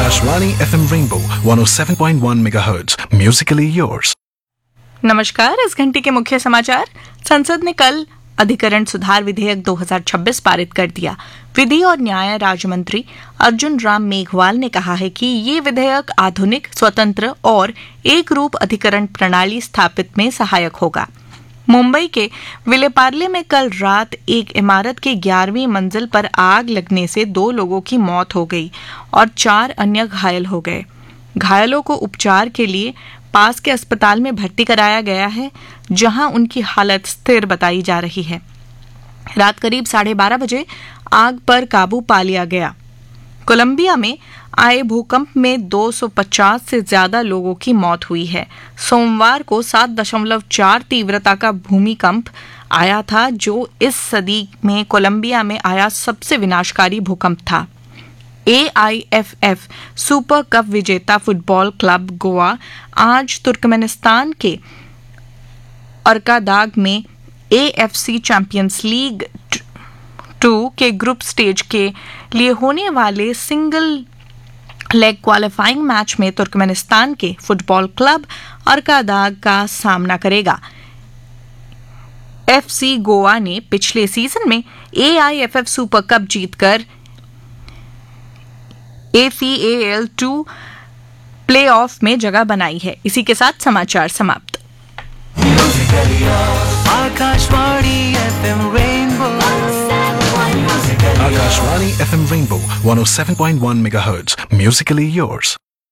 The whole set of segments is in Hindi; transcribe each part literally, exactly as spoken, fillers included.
Akashvani F M Rainbow one oh seven point one megahertz. Musically yours. नमस्कार। इस घंटे के मुख्य समाचार। संसद ने कल अधिकरण सुधार विधेयक दो हज़ार छब्बीस पारित कर दिया। विधि और न्याय राज्य मंत्री अर्जुन राम मेघवाल ने कहा है कि ये विधेयक आधुनिक, स्वतंत्र और एक रूप अधिकरण प्रणाली स्थापित में सहायक होगा। मुंबई के विलेपार्ले में कल रात एक इमारत के ग्यारहवीं मंजिल पर आग लगने से दो लोगों की मौत हो गई और चार अन्य घायल हो गए। घायलों को उपचार के लिए पास के अस्पताल में भर्ती कराया गया है, जहां उनकी हालत स्थिर बताई जा रही है। रात करीब साढ़े बारह बजे आग पर काबू पा लिया गया। कोलंबिया में आए भूकंप में दो सौ पचास से ज्यादा लोगों की मौत हुई है। सोमवार को सात दशमलव चार तीव्रता का भूमिकंप आया था, जो इस सदी में कोलंबिया में आया सबसे विनाशकारी भूकंप था। ए I F F super cup विजेता फुटबॉल क्लब गोवा आज तुर्कमेनिस्तान के अर्कादाग में A F C champions league two के ग्रुप स्टेज के लिए होने वाले सिंगल लेग क्वालिफाइंग मैच में तुर्कमेनिस्तान के फुटबॉल क्लब अर्कादाग का सामना करेगा। एफ सी गोवा ने पिछले सीजन में ए I F F super cup जीतकर ए सी ए एल टू प्लेऑफ में जगह बनाई है। इसी के साथ समाचार समाप्त। Akashvani F M rainbow Akashvani F M Rainbow one oh seven point one megahertz. Musically yours.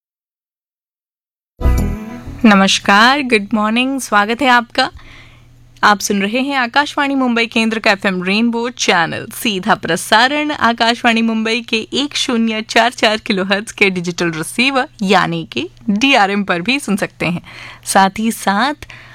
नमस्कार, गुड मॉर्निंग, स्वागत है आपका। आप सुन रहे हैं आकाशवाणी मुंबई केंद्र का एफ एम रेनबो चैनल। सीधा प्रसारण आकाशवाणी मुंबई के एक शून्य चार चार किलोहर्ट्ज के डिजिटल रिसीवर यानी कि डी आर एम पर भी सुन सकते हैं। साथ ही साथ